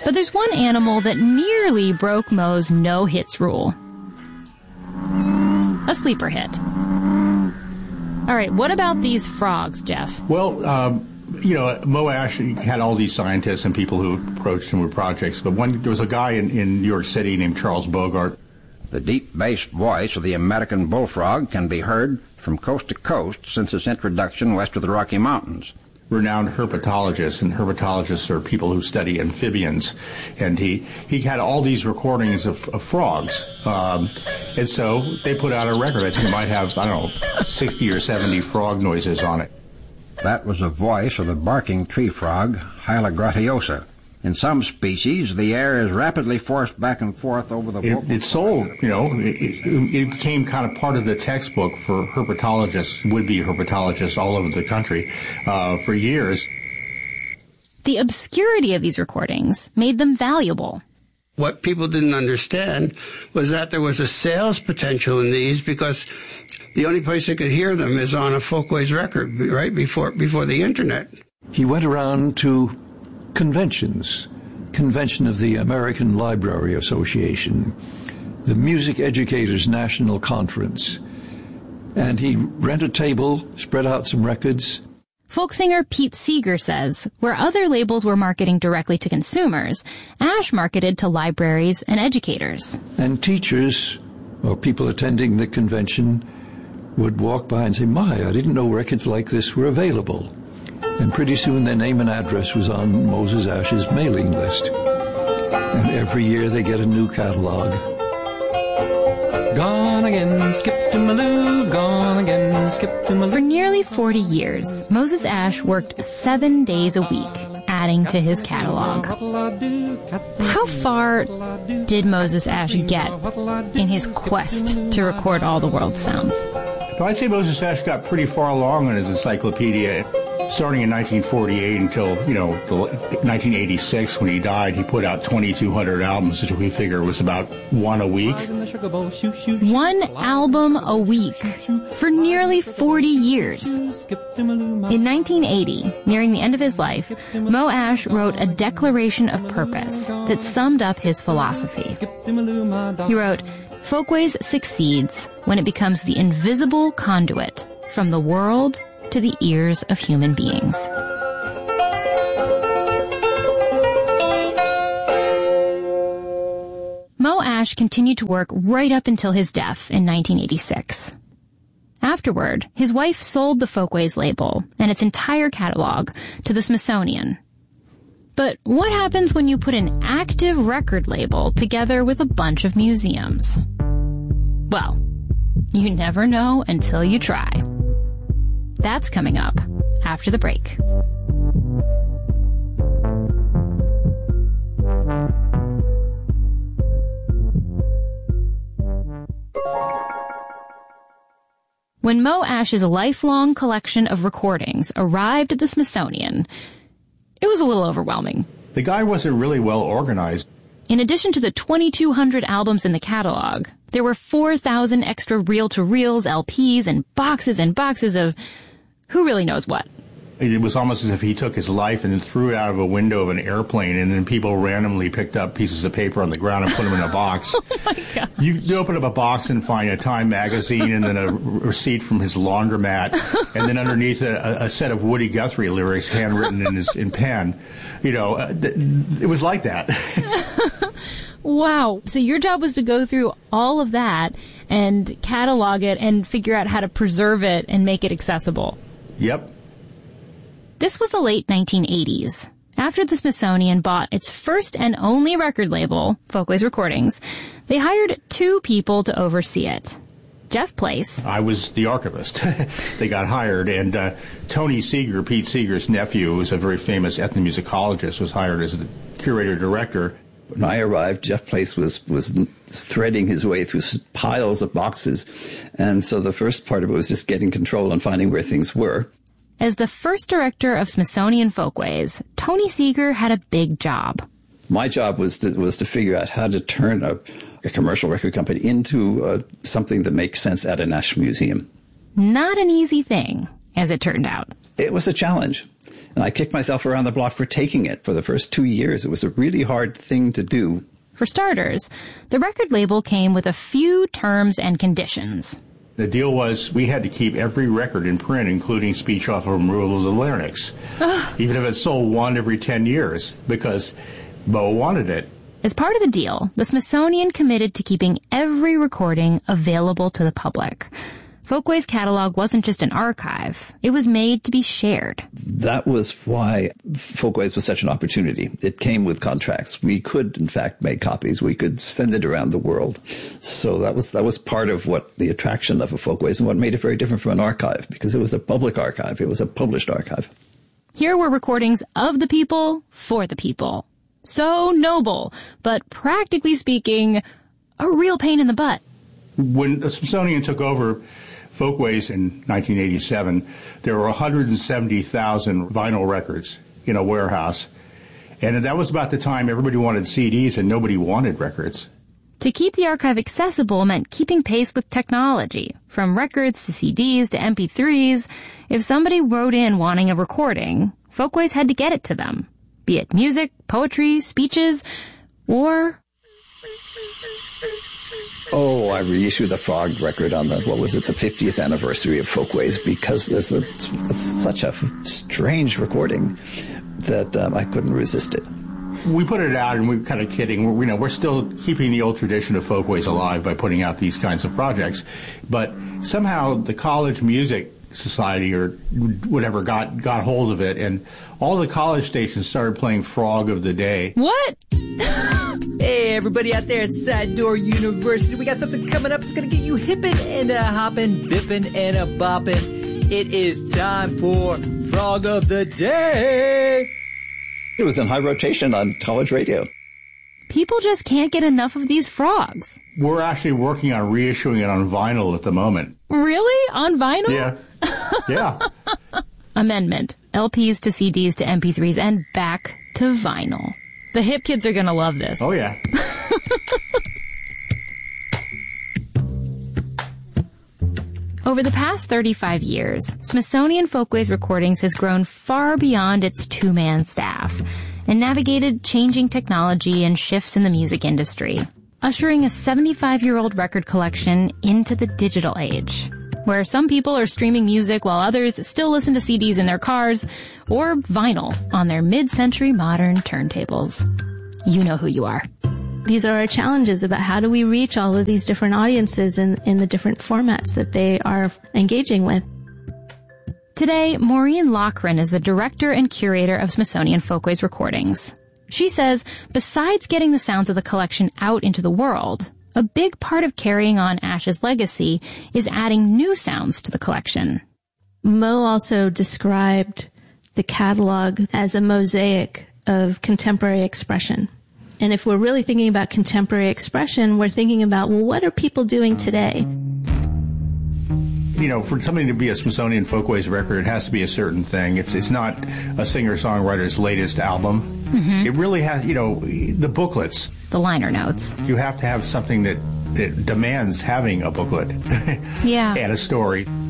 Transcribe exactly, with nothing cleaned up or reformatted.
But there's one animal that nearly broke Moe's no-hits rule. A sleeper hit. All right, what about these frogs, Jeff? Well, um, you know, Moe Ash had all these scientists and people who approached him with projects, but one, there was a guy in, in New York City named Charles Bogart. The deep bass voice of the American bullfrog can be heard from coast to coast since its introduction west of the Rocky Mountains. Renowned herpetologists, and herpetologists are people who study amphibians, and he, he had all these recordings of, of frogs, um, and so they put out a record. I think it might have, I don't know, sixty or seventy frog noises on it. That was the voice of the barking tree frog, Hyla gratiosa. In some species, the air is rapidly forced back and forth over the vocal. It, it sold, you know, it, it became kind of part of the textbook for herpetologists, would-be herpetologists all over the country uh, for years. The obscurity of these recordings made them valuable. What people didn't understand was that there was a sales potential in these because the only place they could hear them is on a Folkways record, right, before before the Internet. He went around to conventions, convention of the American Library Association, the Music Educators National Conference, and he rented a table, spread out some records. Folk singer Pete Seeger says, where other labels were marketing directly to consumers, Ash marketed to libraries and educators. And teachers, or people attending the convention, would walk by and say, my, I didn't know records like this were available. And pretty soon their name and address was on Moses Ash's mailing list. And every year they get a new catalog. Gone again, skip to Maloo, gone again, skip to Maloo. For nearly forty years, Moses Ash worked seven days a week, adding to his catalog. How far did Moses Ash get in his quest to record all the world's sounds? So I'd say Moses Ash got pretty far along in his encyclopedia. Starting in nineteen forty-eight until, you know, the nineteen eighty-six when he died, he put out twenty-two hundred albums, which we figure was about one a week. One album a week for nearly forty years. In nineteen eighty, nearing the end of his life, Moe Ash wrote a declaration of purpose that summed up his philosophy. He wrote, "Folkways succeeds when it becomes the invisible conduit from the world to the ears of human beings." Moe Ash continued to work right up until his death in nineteen eighty-six. Afterward, his wife sold the Folkways label and its entire catalog to the Smithsonian. But what happens when you put an active record label together with a bunch of museums? Well, you never know until you try. That's coming up after the break. When Moe Ash's lifelong collection of recordings arrived at the Smithsonian, it was a little overwhelming. The guy wasn't really well organized. In addition to the twenty-two hundred albums in the catalog, there were four thousand extra reel-to-reels, L Ps, and boxes and boxes of who really knows what. It was almost as if he took his life and then threw it out of a window of an airplane, and then people randomly picked up pieces of paper on the ground and put them in a box. Oh my God. You, you open up a box and find a Time magazine and then a receipt from his laundromat, and then underneath a, a set of Woody Guthrie lyrics handwritten in his in pen. You know, uh, th- it was like that. Wow. So your job was to go through all of that and catalog it and figure out how to preserve it and make it accessible. Yep. This was the late nineteen eighties. After the Smithsonian bought its first and only record label, Folkways Recordings, they hired two people to oversee it. Jeff Place. I was the archivist. They got hired, and uh, Tony Seeger, Pete Seeger's nephew, who's a very famous ethnomusicologist, was hired as the curator-director. When I arrived, Jeff Place was, was threading his way through piles of boxes, and so the first part of it was just getting control and finding where things were. As the first director of Smithsonian Folkways, Tony Seeger had a big job. My job was to, was to figure out how to turn a, a commercial record company into uh, something that makes sense at a national museum. Not an easy thing. as it turned out. It was a challenge. And I kicked myself around the block for taking it for the first two years. It was a really hard thing to do. For starters, the record label came with a few terms and conditions. The deal was we had to keep every record in print, including speech off of removal of the larynx, even if it sold one every ten years, because Mo wanted it. As part of the deal, the Smithsonian committed to keeping every recording available to the public. Folkways catalog wasn't just an archive. It was made to be shared. That was why Folkways was such an opportunity. It came with contracts. We could, in fact, make copies. We could send it around the world. So that was that was part of what the attraction of a Folkways and what made it very different from an archive, because it was a public archive. It was a published archive. Here were recordings of the people for the people. So noble, but practically speaking, a real pain in the butt. When the Smithsonian took over Folkways in nineteen eighty-seven, there were one hundred seventy thousand vinyl records in a warehouse. And that was about the time everybody wanted C Ds and nobody wanted records. To keep the archive accessible meant keeping pace with technology, from records to C Ds to M P threes. If somebody wrote in wanting a recording, Folkways had to get it to them, be it music, poetry, speeches, or... Oh, I reissued the Frog record on the, what was it, the fiftieth anniversary of Folkways, because there's a, it's such a strange recording that um, I couldn't resist it. We put it out, and we're kind of kidding. We're, you know, we're still keeping the old tradition of Folkways alive by putting out these kinds of projects. But somehow the College Music Society or whatever got, got hold of it, and all the college stations started playing Frog of the Day. What? Hey, everybody out there at Side Door University. We got something coming up. It's going to get you hippin' and a hoppin', bippin' and a boppin'. It is time for Frog of the Day. It was in high rotation on college radio. People just can't get enough of these frogs. We're actually working on reissuing it on vinyl at the moment. Really? On vinyl? Yeah. Yeah. Amendment. L Ps to C Ds to M P threes and back to vinyl. The hip kids are going to love this. Oh, yeah. Over the past thirty-five years, Smithsonian Folkways Recordings has grown far beyond its two-man staff and navigated changing technology and shifts in the music industry, ushering a seventy-five-year-old record collection into the digital age, where some people are streaming music while others still listen to C Ds in their cars or vinyl on their mid-century modern turntables. You know who you are. These are our challenges about how do we reach all of these different audiences in, in the different formats that they are engaging with. Today, Maureen Loughran is the director and curator of Smithsonian Folkways Recordings. She says, besides getting the sounds of the collection out into the world, a big part of carrying on Ash's legacy is adding new sounds to the collection. Mo also described the catalog as a mosaic of contemporary expression. And if we're really thinking about contemporary expression, we're thinking about, well, what are people doing today? You know, for something to be a Smithsonian Folkways record, it has to be a certain thing. It's it's not a singer-songwriter's latest album. Mm-hmm. It really has, you know, the booklets. The liner notes. You have to have something that, that demands having a booklet. Yeah. And a story.